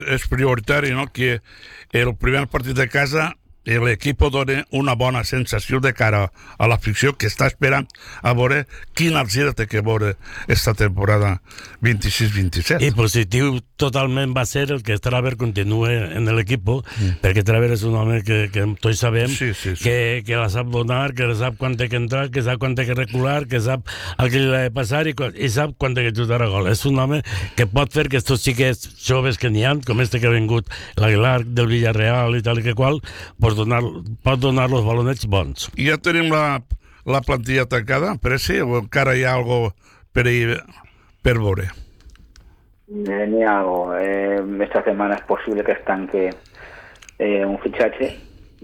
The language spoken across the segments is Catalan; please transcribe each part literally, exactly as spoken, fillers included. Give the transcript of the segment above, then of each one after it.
és prioritari, no?, que el primer partit de casa l'equip dona una bona sensació de cara a l'afició que està esperant a veure quin Alzira té que veure esta temporada vint-i-sis vint-i-set. I positiu totalment va ser el que Traver continue en l'equip, mm. perquè Traver és un home que, que tots sabem sí, sí, sí. Que, que la sap donar, que sap quan té que entrar, que sap quan té que recular, que sap el que li ha de passar i, i sap quan té que xutar a gol. És un home que pot fer que estos xiquets joves que n'hi ha, com este que ha vingut l'Aguilar del Villarreal i tal i que qual, pues donar, pot donar los balonets bons. I ja tenim la, la plantilla tancada, per si o encara hi ha algo per, ir, per veure? Eh, N'hi ha algo. Eh, esta semana es posible que estanque eh, un fichaje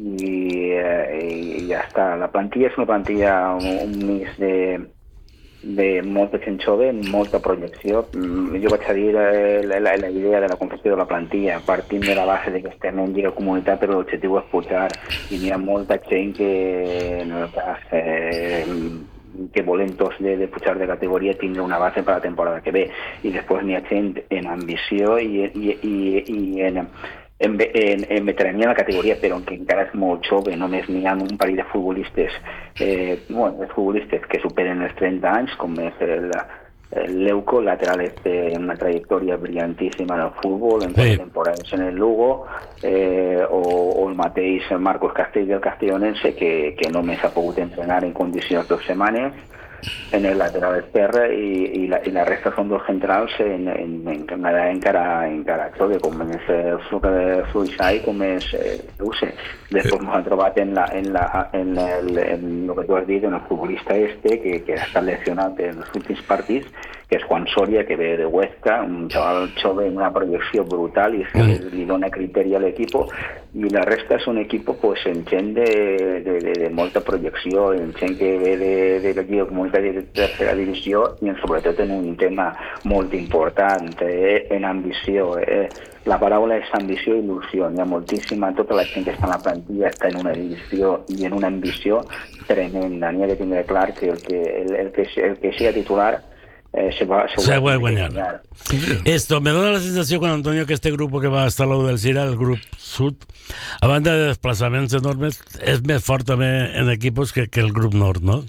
y, eh, y ya está. La plantilla es una plantilla, un, un mix de, de molta gent jove, molta projecció. Jo vaig a dir eh, la, la idea de la confecció de la plantilla, partint de la base de que estem en Lliga Comunitat, però l'objectiu és pujar, i n'hi ha molta gent que, en el cas, eh, que volem tots de, de pujar de categoria, tindre una base per la temporada que ve. I després n'hi ha gent en ambició i, i, i, i en... En, en, en veterania en la categoria, però que encara és molt jove, només n'hi ha un parell de futbolistes, eh, bueno, els futbolistes que superen els trenta anys, com és el, el Leuco, lateral té una trajectòria brillantíssima en el futbol, en quatre temporades en el Lugo, eh, o, o el mateix Marcos Castell del Castellonense, que, que només ha pogut entrenar en condicions dues setmanes en el lateral esquerre, i, i, la, i la resta són dos centrals en, en, en Canadà encara, encara jove, com és el Suïssai, com és eh, Use. Després ens hem trobat en, la, en, la, en, el, en el que tu has dit, en el futbolista este que, que ha estat lesionat en els últims partits, que és Juan Soria, que ve de Huesca, un xaval jove amb una projecció brutal i que mm. li dona criteri a l'equip, i la resta és un equip pues, en gent de, de, de, de molta projecció, en gent que ve de, de la Lliga Comunitat de tercera divisió, i sobretot en un tema molt important, eh, en ambició. Eh. La paraula és ambició i il·lusió. Hi ha moltíssima, tota la gent que està en la plantilla està en una divisió i en una ambició tremenda. N'hi ha que tindre clar que el que, el, el que, el que sigui titular Eh, se va, se se va a guanyar. Esto me dona la sensació quan Antonio que este grup que va estar a l'Udelsira, el grup sud, a banda de desplaçaments enormes, és més fort també en equipos que, que el grup nord, no?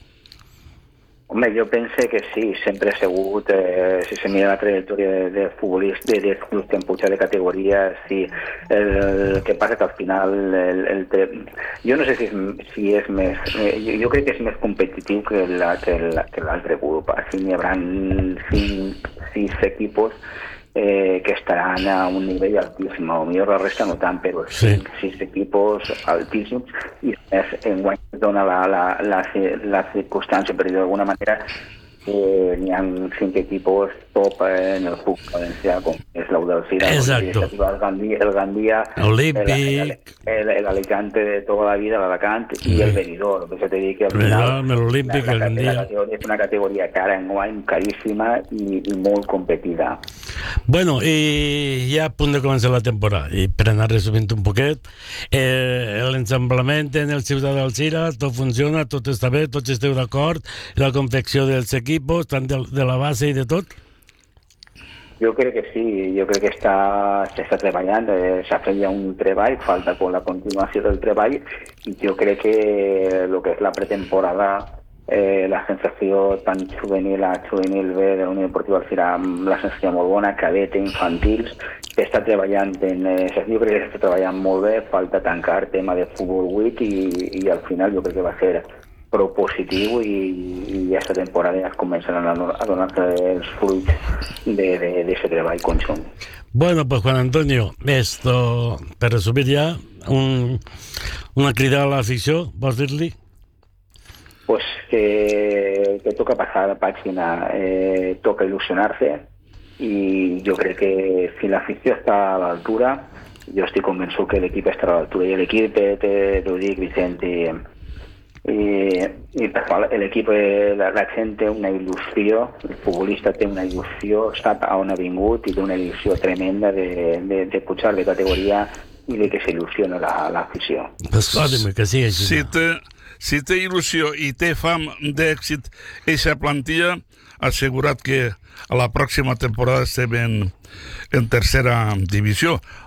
Home, jo pense que sí, sempre ha sigut, eh, si se mira la trajectòria de, de futbolistes, de, de clubs que han pujat de categoria, sí. El, el que passa que al final, el, el, el, jo no sé si és, si és més, eh, jo, jo crec que és més competitiu que l'altre grup. Així n'hi haurà cinc, sis equipos eh, que estaran a un nivell altíssim, o millor la resta no tant, però sí. cinc, sis equipos altíssims, i més en guany dona la, la, la, la circumstància, però d'alguna manera eh, n'hi ha cinc equipos top en el futbol valencià, com és l'Udelsira, el Gandia, el Gandia, Olímpic, el, el Alicante de tota la vida, l'Alacant, sí. i el Benidorm. Per això t'he dit que al final l'Olímpic, la, el la, Gandia. la categoria és una categoria cara en guany, caríssima i, i molt competida. Bueno, i ja a punt de començar la temporada, i per anar resumint un poquet, eh, l'ensamblament en el Ciutat d'Alzira, tot funciona, tot està bé, tots esteu d'acord, la confecció dels equipos, tant de, de la base i de tot? Jo crec que sí, jo crec que està, s'està treballant, eh, s'ha fet ja un treball, falta con la continuació del treball, i jo crec que el que és la pretemporada, eh, la sensació tant juvenil a juvenil B de la Unió Deportiva Alzira, la sensació molt bona, cadeta, infantils, que està treballant en, eh, jo crec que està treballant molt bé, falta tancar tema de futbol vuit, i, i al final jo crec que va ser prou positiu, i, i aquesta temporada ja es començaran a, a donar els fruits d'aquest treball conjunt. Bueno, pues Juan Antonio, esto, per resumir ja, un, una crida a l'afició, vols dir-li? Pues que, que toca passar la pàgina, eh, toca il·lusionar-se, i jo crec que si l'afició està a l'altura, jo estic convençut que l'equip estarà a l'altura, i l'equip, t'ho dic, Vicent, i i, i l'equip, la, la gent té una il·lusió, el futbolista té una il·lusió, sap a on ha vingut i té una il·lusió tremenda de, de, de pujar de categoria i de que s'il·lusiona l'afició. Escolta'm, que sí, així. Si té, si té il·lusió i té fam d'èxit eixa plantilla, assegurat que a la pròxima temporada estem en, en tercera divisió.